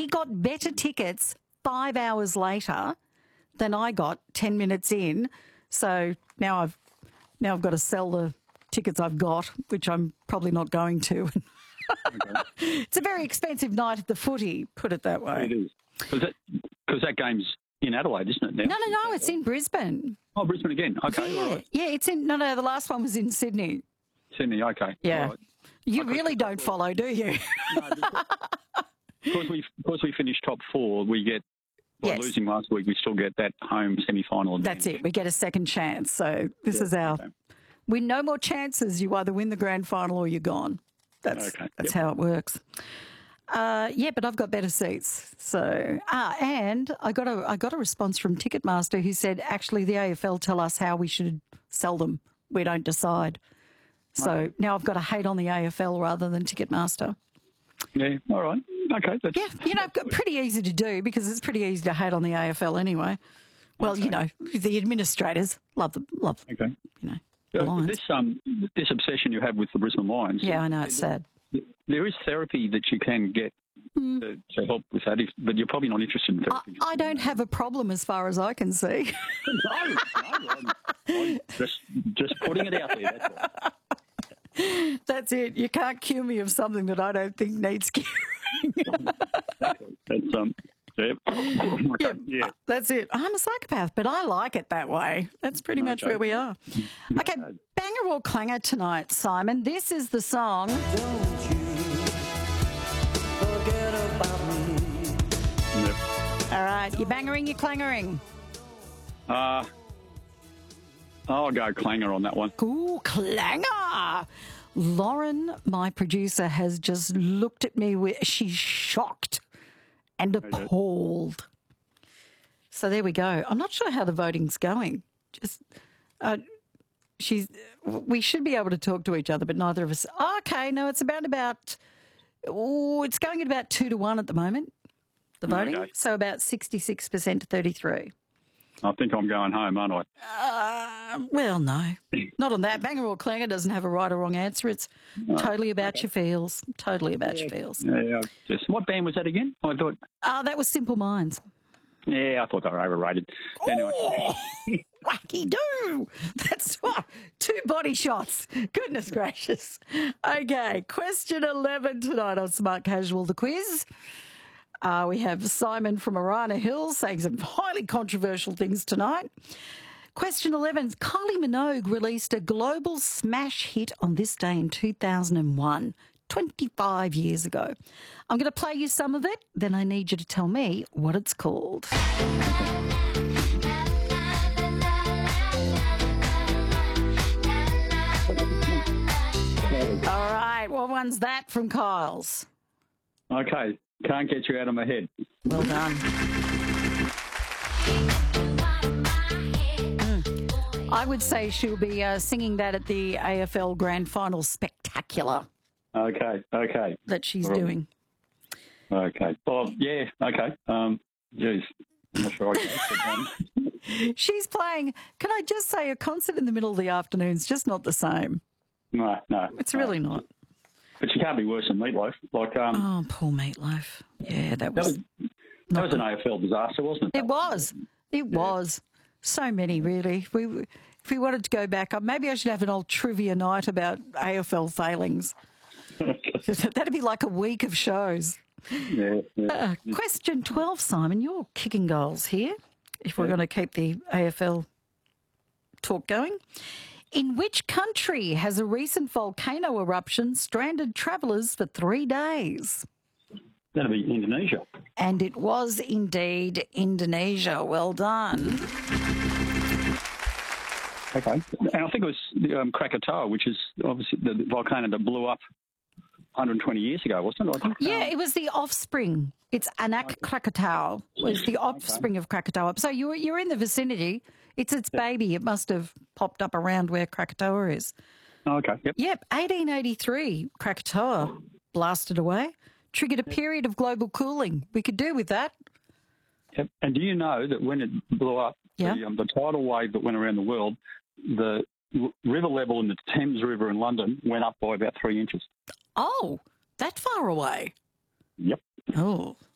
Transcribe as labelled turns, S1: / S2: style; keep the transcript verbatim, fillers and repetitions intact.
S1: he got better tickets five hours later than I got ten minutes in. So now I've now I've got to sell the tickets I've got, which I'm probably not going to. Okay. It's a very expensive night at the footy, put it that way.
S2: It is. Because that, cause that game's in Adelaide, isn't it? Now?
S1: No, no, no, it's in Brisbane.
S2: Oh, Brisbane again. Okay,
S1: yeah,
S2: all right.
S1: Yeah, it's in, no, no, the last one was in Sydney.
S2: Sydney, okay.
S1: Yeah.
S2: Right.
S1: You really don't follow, do you?
S2: No, because we, because we finished top four, we get, by
S1: yes.
S2: losing last week, we still get that home semi-final advantage.
S1: That's it. We get a second chance. So this
S2: yeah,
S1: is our...
S2: Okay.
S1: Win no more chances. You either win the grand final or you're gone. That's
S2: okay.
S1: that's
S2: yep.
S1: how it works. Uh, yeah, but I've got better seats. So ah, and I got a I got a response from Ticketmaster who said actually the A F L tell us how we should sell them. We don't decide. So
S2: okay.
S1: now I've got to hate on the A F L rather than Ticketmaster.
S2: Yeah. All right. Okay. That's,
S1: yeah. You know, pretty easy to do because it's pretty easy to hate on the A F L anyway. Well, okay. you know, the administrators love them. Love.
S2: Okay.
S1: You know.
S2: Uh, this um this obsession you have with the Brisbane Lions.
S1: Yeah, I know, it's sad.
S2: There is therapy that you can get mm. to, to help with that, if, but you're probably not interested in therapy.
S1: I, I don't have a problem as far as I can see.
S2: no, no, I'm, I'm just just putting it out there. That's all.
S1: That's it. You can't cure me of something that I don't think needs curing.
S2: That's um. Yeah.
S1: yeah,
S2: yeah,
S1: that's it. I'm a psychopath, but I like it that way. That's pretty okay. much where we are. Okay, banger or clanger tonight, Simon. This is the song. Don't you forget about me. Yep. All right, you bangering, you clangering?
S2: Uh, I'll go clanger on that one.
S1: Ooh, clanger. Lauren, my producer, has just looked at me with, she's shocked and appalled. So there we go. I'm not sure how the voting's going. Just, uh, she's. We should be able to talk to each other, but neither of us. Oh, okay, no, it's about about. Oh, it's going at about two to one at the moment. The voting, okay. So about sixty-six percent to thirty-three.
S2: I think I'm going home, aren't I?
S1: Uh, well, no, not on that. Banger or clanger doesn't have a right or wrong answer. It's no. totally about okay. your feels. Totally about
S2: yeah.
S1: your feels.
S2: Yeah, yeah. Just, what band was that again? I thought.
S1: Oh, uh, that was Simple Minds.
S2: Yeah, I thought they were overrated. Anyway.
S1: Oh, wacky do. That's what. Two body shots. Goodness gracious. Okay, question eleven tonight on Smart Casual, the quiz. Uh, we have Simon from Arana Hills saying some highly controversial things tonight. Question eleven. Kylie Minogue released a global smash hit on this day in two thousand one, twenty-five years ago. I'm going to play you some of it, then I need you to tell me what it's called. All right, what one's that from Kyle's?
S2: Okay. Can't get you out of my head.
S1: Well done. Mm. I would say she'll be uh, singing that at the A F L Grand Final Spectacular.
S2: Okay, okay.
S1: That she's
S2: right.
S1: doing.
S2: Okay. Well, yeah, okay. Um, geez, I'm not sure I can.
S1: She's playing, can I just say, a concert in the middle of the afternoon is just not the same.
S2: No, no.
S1: It's really
S2: no.
S1: not.
S2: But she can't be worse than Meatloaf. Like, um,
S1: oh, poor Meatloaf. Yeah, that was...
S2: That was, that was an A F L disaster, wasn't it?
S1: It was. It yeah. was. So many, really. If we, if we wanted to go back up, maybe I should have an old trivia night about A F L failings. That'd be like a week of shows.
S2: Yeah, yeah.
S1: Uh, question twelve, Simon. You're kicking goals here, if we're yeah. going to keep the A F L talk going. In which country has a recent volcano eruption stranded travellers for three days?
S2: That'd be Indonesia.
S1: And it was indeed Indonesia. Well done.
S2: Okay. And I think it was um, Krakatoa, which is obviously the volcano that blew up one hundred twenty years ago, wasn't it? I think.
S1: Yeah, it was the offspring. It's Anak okay. Krakatau. Was the offspring okay. of Krakatoa. So you're you're in the vicinity. It's its yep. baby. It must have popped up around where Krakatoa is.
S2: Oh, okay. Yep.
S1: Yep. eighteen eighty-three, Krakatoa blasted away, triggered a period of global cooling. We could do with that.
S2: Yep. And do you know that when it blew up,
S1: yeah.
S2: the, um, the tidal wave that went around the world, the river level in the Thames River in London went up by about three inches.
S1: Oh, that far away?
S2: Yep.
S1: Oh,